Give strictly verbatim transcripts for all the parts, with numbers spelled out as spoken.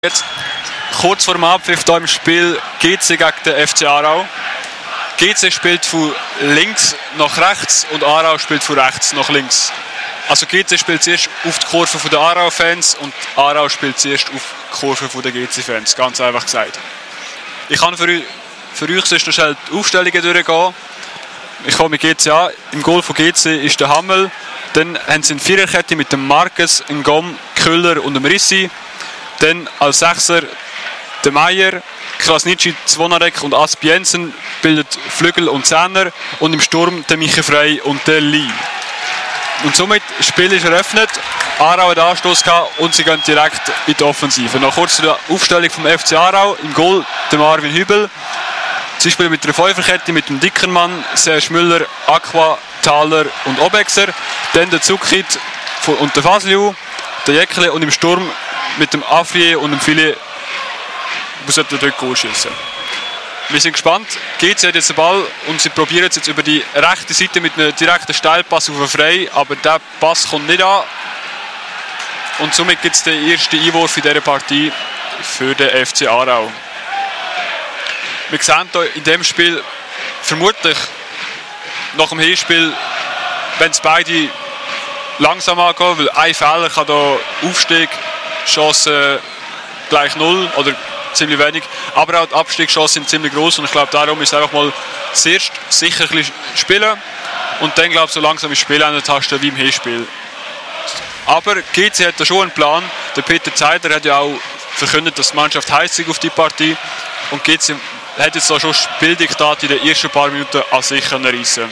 Jetzt kurz vor dem Abpfiff hier im Spiel G C gegen den F C Aarau. G C spielt von links nach rechts und Aarau spielt von rechts nach links. Also G C spielt zuerst auf die Kurve der Aarau-Fans und Aarau spielt zuerst auf die Kurve der G C-Fans, ganz einfach gesagt. Ich kann für, euch, für euch sonst noch schnell die Aufstellungen durchgehen. Ich komme mit G C an. Im Goal von G C ist der Hammel. Dann haben sie eine Viererkette mit dem Marquez, dem Gom, Köhler und dem Rissi. Dann als Sechser der Meier, Krasnitschi, Zvonarek und Asp Jensen bildet Flügel und Zehner und im Sturm der Michi Frey und der Lee. Und somit das Spiel ist eröffnet, Aarau hat Anstoß gehabt und sie gehen direkt in die Offensive. Noch kurz zur Aufstellung vom F C Aarau, im Goal der Marvin Hübel. Sie spielen mit einer Fünferkette mit dem Dickermann, Serge Müller, Aqua, Thaler und Obexer. Dann der Zukit und der Fasliu, der Jäckle und im Sturm mit dem Afrier und dem Filet muss er dort Goal schiessen. Wir sind gespannt. G C hat jetzt den Ball und sie probieren es jetzt über die rechte Seite mit einem direkten Steilpass auf den Frey, aber der Pass kommt nicht an. Und somit gibt es den ersten Einwurf in dieser Partie für den F C Aarau. Wir sehen hier in diesem Spiel vermutlich nach dem Hinspiel, wenn es beide langsam angehen, weil ein Fehler kann hier Aufstieg, Chancen gleich null oder ziemlich wenig, aber auch die Abstiegschancen sind ziemlich groß und ich glaube, darum ist es einfach mal zuerst sicher ein bisschen spielen und dann glaube ich, so langsam ins Spiel tasten wie im Hinspiel. Aber G C hat da schon einen Plan. Der Peter Zeider hat ja auch verkündet, dass die Mannschaft heiß ist auf die Partie und G C hat jetzt da schon Spieldiktat in den ersten paar Minuten an sich reissen.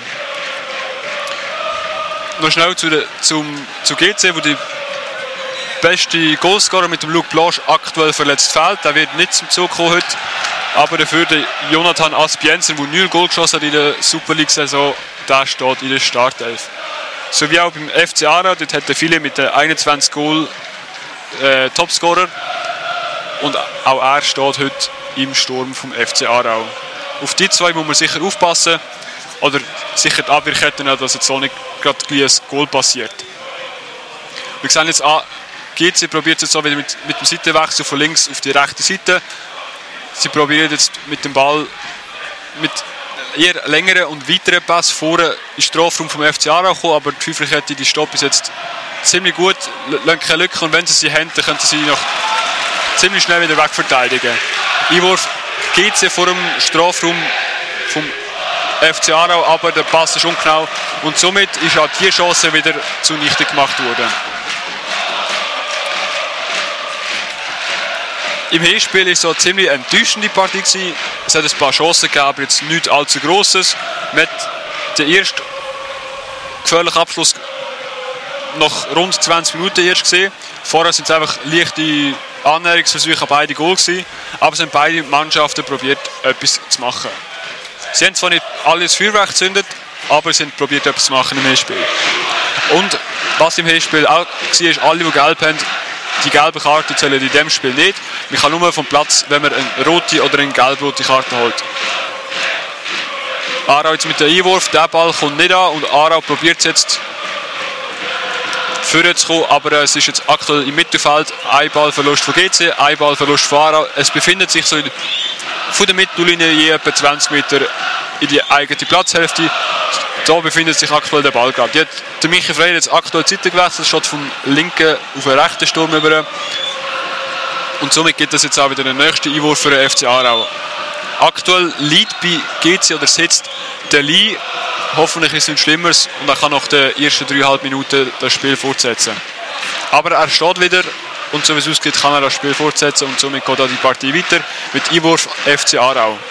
Noch schnell zu, der, zum, zu G C, wo die beste Goalscorer mit dem Luc Blanche aktuell verletzt fehlt. Der wird nicht zum Zug kommen heute. Aber dafür der Jonathan Asp Jensen, der null Goal geschossen hat in der Super League-Saison, der steht in der Startelf. So wie auch beim F C Aarau, dort hat der viele mit den einundzwanzig Goal äh, Topscorer. Und auch er steht heute im Sturm vom F C Aarau. Auf die zwei muss man sicher aufpassen. Oder sicher die Abwehrketten, dass jetzt so nicht gerade gleich ein Goal passiert. Wir sehen jetzt an, G C probiert jetzt so wieder mit, mit dem Seitenwechsel von links auf die rechte Seite. Sie probieren jetzt mit dem Ball mit eher längeren und weiteren Pass vorne in den Strafraum vom F C Aarau kommen, aber die Fünferkette, die Stopp ist jetzt ziemlich gut, lassen keine Lücke und wenn sie sie haben, dann können sie noch ziemlich schnell wieder wegverteidigen. Einwurf G C vor dem Strafraum vom F C Aarau, aber der Pass ist ungenau und somit ist auch die Chance wieder zunichte gemacht worden. Im Hinspiel war es so eine ziemlich enttäuschende Partie gewesen. Es hat ein paar Chancen gegeben, aber jetzt nichts allzu Grosses. Man hat den ersten gefährlichen Abschluss nach rund zwanzig Minuten erst gesehen. Vorher sind es einfach leichte Annäherungsversuche an beide Goal gewesen, aber es haben beide Mannschaften probiert, etwas zu machen. Sie haben zwar nicht alles Feuerwerk gezündet, aber sie haben probiert, etwas zu machen im Hinspiel. Und was im Hinspiel auch war, ist, alle, die gelb haben, die gelbe Karte zählen in diesem Spiel nicht. Man kann nur vom Platz, wenn man eine rote oder eine gelb-rote Karte holt. Aarau jetzt mit dem Einwurf, der Ball kommt nicht an und Aarau probiert es jetzt vorwärts zu kommen, aber es ist jetzt aktuell im Mittelfeld ein Ballverlust von G C, ein Ballverlust von Aarau. Es befindet sich so in, von der Mittellinie je etwa zwanzig Meter in die eigene Platzhälfte. Da befindet sich aktuell der Ball gerade. Der Michi Frey hat jetzt aktuell die Seite gewechselt, steht vom linken auf den rechten Sturm über. Und somit gibt es jetzt auch wieder den nächsten Einwurf für den F C Aarau. Aktuell liegt bei G C oder sitzt der Lee. Hoffentlich ist es nichts Schlimmeres und er kann nach den ersten dreieinhalb Minuten das Spiel fortsetzen. Aber er steht wieder und so wie es aussieht, kann er das Spiel fortsetzen und somit geht auch die Partie weiter mit Einwurf F C Aarau.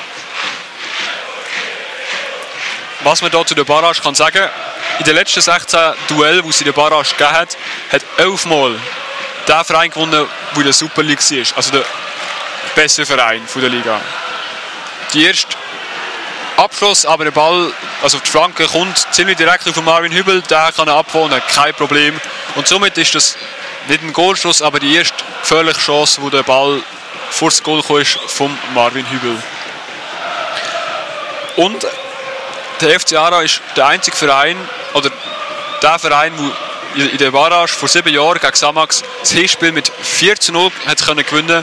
Was man hier zu der Barrage kann sagen, in den letzten sechzehn Duellen, die es in der Barrage gegeben hat, hat elfmal der Verein gewonnen, der in der Super League war. Also der beste Verein der Liga. Die erste Abschluss, aber der Ball, also die Flanke kommt ziemlich direkt auf Marvin Hübel, der kann er abholen, kein Problem. Und somit ist das nicht ein Goalschuss, aber die erste gefährliche Chance, wo der Ball vor das Goal kam, ist von Marvin Hübel. Und der F C Aarau ist der einzige Verein, oder der Verein, der in der Barrage vor sieben Jahren gegen Samax das Hinspiel mit vier zu null hat können gewinnen.